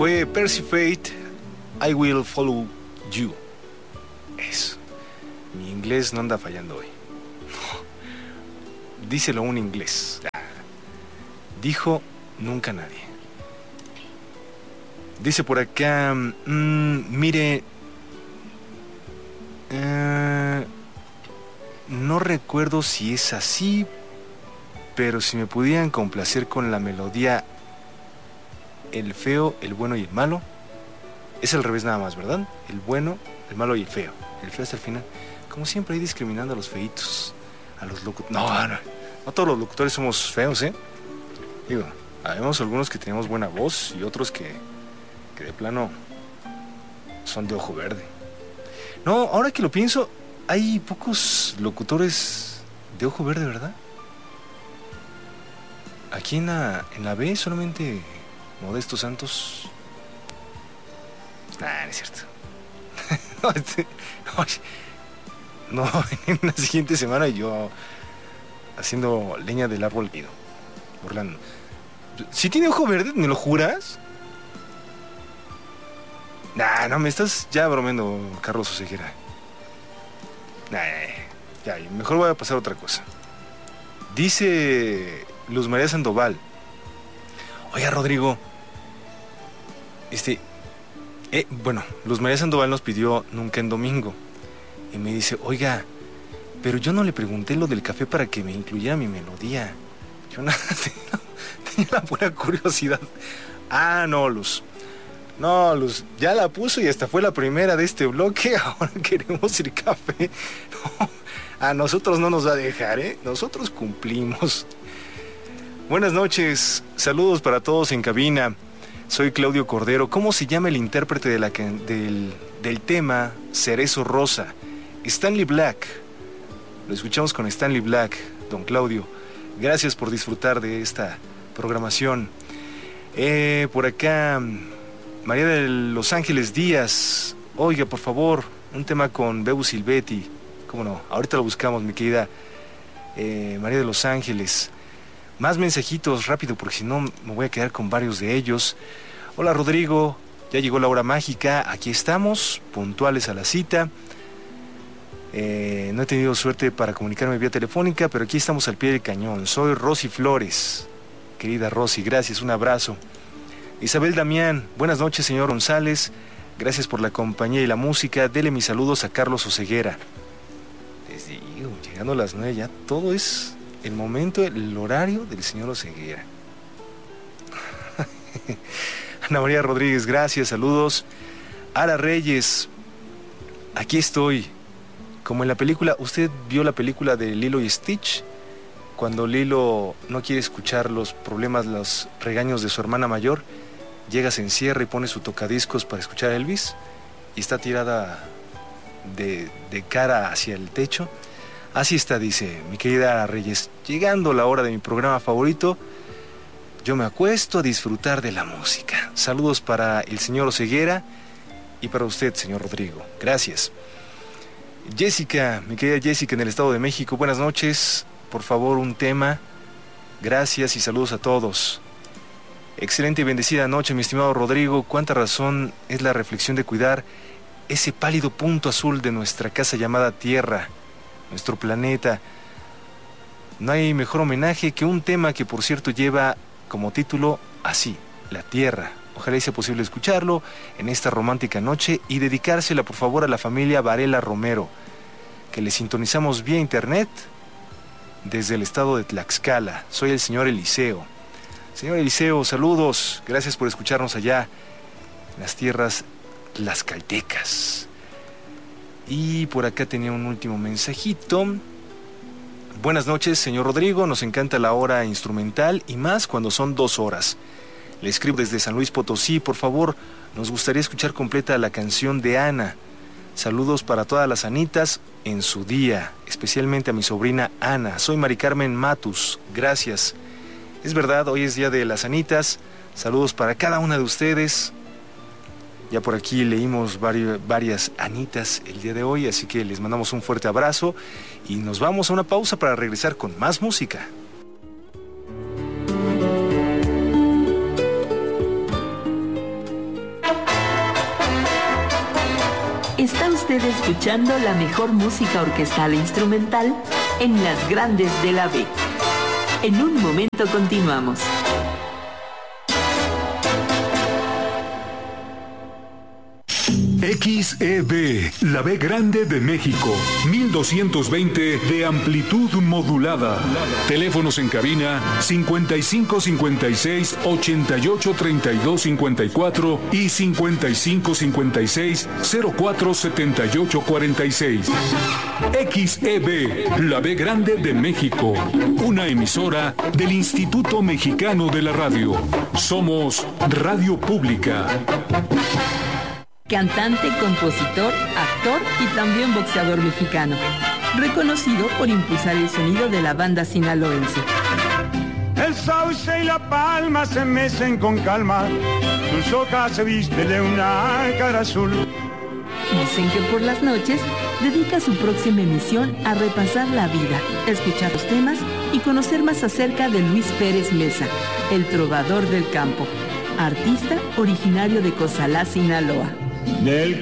fue Percy Fate, I Will Follow You. Eso. Mi inglés no anda fallando hoy. Díselo un inglés. Dijo nunca nadie. Dice por acá, mire, no recuerdo si es así, pero si me pudieran complacer con la melodía El feo, el bueno y el malo. Es al revés nada más, ¿verdad? El bueno, el malo y el feo. El feo hasta el final. Como siempre, ahí discriminando a los feitos, a los locutores. No todos los locutores somos feos, ¿eh? Digo, habemos algunos que tenemos buena voz y otros que de plano son de ojo verde. No, ahora que lo pienso, hay pocos locutores de ojo verde, ¿verdad? Aquí en la B solamente Modesto Santos. No es cierto. No, en la siguiente semana yo haciendo leña del árbol caído, burlando. ¿Sí tiene ojo verde? ¿Me lo juras? No, me estás ya bromeando, Carlos Oseguera. Ya, mejor voy a pasar a otra cosa. Dice Luz María Sandoval. Oiga, Rodrigo. Bueno, Luz María Sandoval nos pidió Nunca en Domingo. Y me dice, oiga, pero yo no le pregunté lo del café para que me incluyera mi melodía. Yo nada tenía la pura curiosidad. No, Luz. No, Luz, ya la puso y hasta fue la primera de este bloque. Ahora queremos el café. No, a nosotros no nos va a dejar, ¿eh? Nosotros cumplimos. Buenas noches, saludos para todos en cabina. Soy Claudio Cordero. ¿Cómo se llama el intérprete del tema Cerezo Rosa? Stanley Black. Lo escuchamos con Stanley Black, don Claudio. Gracias por disfrutar de esta programación. Por acá, María de Los Ángeles Díaz. Oiga, por favor, un tema con Bebu Silvetti. ¿Cómo no? Ahorita lo buscamos, mi querida María de Los Ángeles. Más mensajitos rápido, porque si no me voy a quedar con varios de ellos. Hola, Rodrigo. Ya llegó la hora mágica. Aquí estamos, puntuales a la cita. No he tenido suerte para comunicarme vía telefónica, pero aquí estamos al pie del cañón. Soy Rosy Flores. Querida Rosy, gracias, un abrazo. Isabel Damián, buenas noches, señor González. Gracias por la compañía y la música. Dele mis saludos a Carlos Oseguera. Les digo, llegando a las 9 ya, todo es el momento, el horario del señor Oseguera. Ana María Rodríguez, gracias, saludos. Ara Reyes, aquí estoy. Como en la película, ¿usted vio la película de Lilo y Stitch? Cuando Lilo no quiere escuchar los problemas, los regaños de su hermana mayor, llega, se encierra y pone su tocadiscos para escuchar a Elvis y está tirada de cara hacia el techo. Así está, dice mi querida Ara Reyes. Llegando la hora de mi programa favorito, yo me acuesto a disfrutar de la música. Saludos para el señor Oseguera y para usted, señor Rodrigo. Gracias. Jessica, mi querida Jessica en el Estado de México, buenas noches. Por favor, un tema. Gracias y saludos a todos. Excelente y bendecida noche, mi estimado Rodrigo. Cuánta razón es la reflexión de cuidar ese pálido punto azul de nuestra casa llamada Tierra, nuestro planeta. No hay mejor homenaje que un tema que, por cierto, lleva como título así, La Tierra. Ojalá sea posible escucharlo en esta romántica noche y dedicársela, por favor, a la familia Varela Romero, que le sintonizamos vía internet desde el estado de Tlaxcala. Soy el señor Eliseo. Señor Eliseo, saludos. Gracias por escucharnos allá en las tierras tlaxcaltecas. Y por acá tenía un último mensajito. Buenas noches, señor Rodrigo. Nos encanta la hora instrumental y más cuando son 2 horas. Le escribo desde San Luis Potosí. Por favor, nos gustaría escuchar completa la canción de Ana. Saludos para todas las Anitas en su día, especialmente a mi sobrina Ana. Soy Mari Carmen Matus. Gracias. Es verdad, hoy es día de las Anitas. Saludos para cada una de ustedes. Ya por aquí leímos varias Anitas el día de hoy, así que les mandamos un fuerte abrazo y nos vamos a una pausa para regresar con más música. Está usted escuchando la mejor música orquestal e instrumental en las grandes de la B. En un momento continuamos. XEB, la B grande de México, 1220 de amplitud modulada. Teléfonos en cabina 5556 88 32 54 y 5556 04 78 46. XEB, la B grande de México, una emisora del Instituto Mexicano de la Radio. Somos Radio Pública. Cantante, compositor, actor y también boxeador mexicano, reconocido por impulsar el sonido de la banda sinaloense. El sauce y la palma se mecen con calma, sus hojas se visten de una cara azul. Dicen que por las noches dedica su próxima emisión a repasar la vida, escuchar los temas y conocer más acerca de Luis Pérez Mesa, el trovador del campo, artista originario de Cozalá, Sinaloa. Del